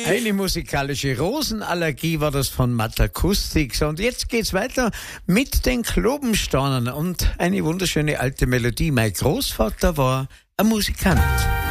Eine musikalische Rosenallergie war das von Matt Acoustics. Und jetzt geht's weiter mit den Klobenstaunern und eine wunderschöne alte Melodie. Mein Großvater war ein Musikant.